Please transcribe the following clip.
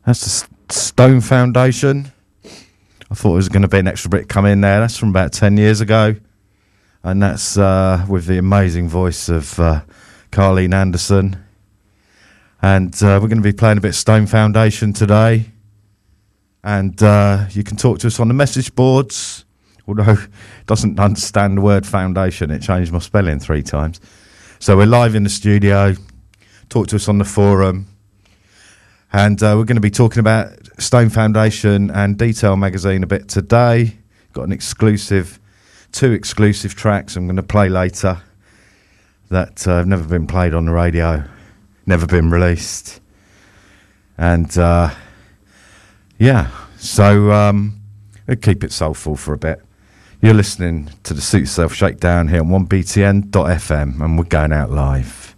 That's the Stone Foundation. I thought it was going to be an extra bit come in there. That's from about 10 years ago. And that's with the amazing voice of Carleen Anderson. And we're going to be playing a bit of Stone Foundation today. And you can talk to us on the message boards. Although it doesn't understand the word foundation, it changed my spelling 3 times. So we're live in the studio. Talk to us on the forum. And we're going to be talking about Stone Foundation and Detail Magazine a bit today. Got an exclusive, 2 exclusive tracks I'm going to play later that have never been played on the radio, never been released. And yeah, so we'll keep it soulful for a bit. You're listening to the Suit Yourself Shakedown here on 1BTN.FM, and we're going out live.